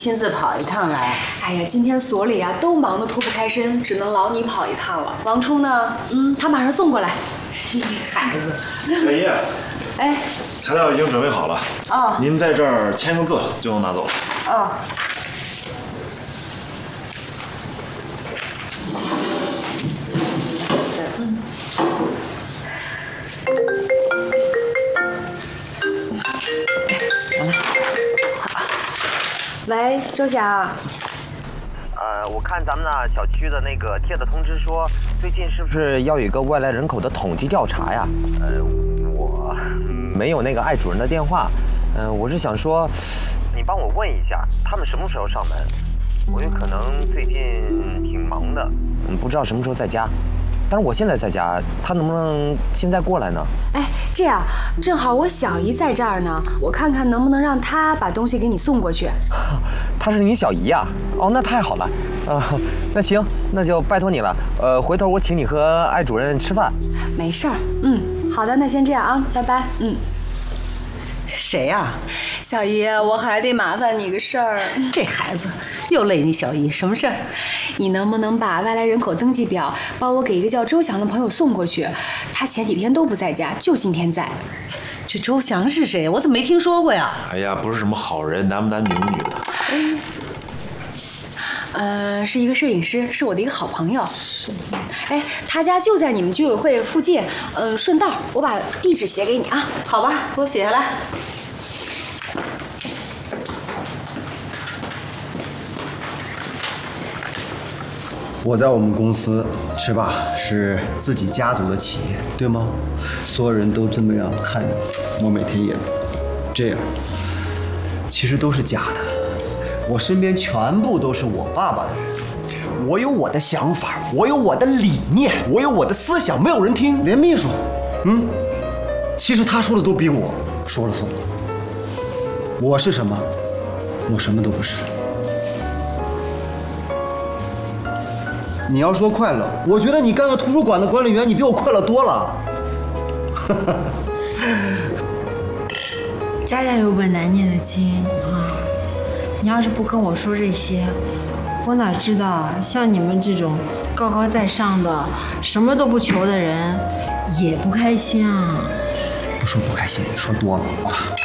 亲自跑一趟来。 哎呀，今天所里啊都忙得脱不开身，只能劳你跑一趟了。 王冲呢？ 他马上送过来。 这孩子。 小姨， 哎， 材料已经准备好了。 哦， 您在这儿签个字就能拿走。 哦。 喂，周霞。 我看咱们那小区的那个贴的通知说，最近是不是要有一个外来人口的统计调查呀？我没有那个艾主任的电话，我是想说，你帮我问一下，他们什么时候上门？我有可能最近挺忙的，不知道什么时候在家。但是我现在在家，他能不能现在过来呢？ 哎，这样正好我小姨在这儿呢，我看看能不能让她把东西给你送过去。 她是你小姨呀？哦，那太好了。那行，那就拜托你了。回头我请你和艾主任吃饭。 没事儿。好的，那先这样啊，拜拜。 谁呀？ 小姨，我还得麻烦你个事儿。 这孩子又累你小姨，什么事儿？ 你能不能把外来人口登记表帮我给一个叫周翔的朋友送过去？他前几天都不在家，就今天在。 这周翔是谁？我怎么没听说过呀？ 哎呀，不是什么好人，男不男女不女的。 是一个摄影师，是我的一个好朋友。是。哎，他家就在你们居委会附近。顺道我把地址写给你啊。 好吧，给我写下来。 我在我们公司是吧？是自己家族的企业，对吗？所有人都这么样看着我，每天也这样，其实都是假的。我身边全部都是我爸爸的人，我有我的想法，我有我的理念，我有我的思想，没有人听，连秘书，其实他说的都比我说了算。我是什么？我什么都不是。你要说快乐，我觉得你干个图书馆的管理员，你比我快乐多了。 家家有本难念的经啊！你要是不跟我说这些，我哪知道像你们这种高高在上的、什么都不求的人，也不开心啊。 不说不开心，说多了啊。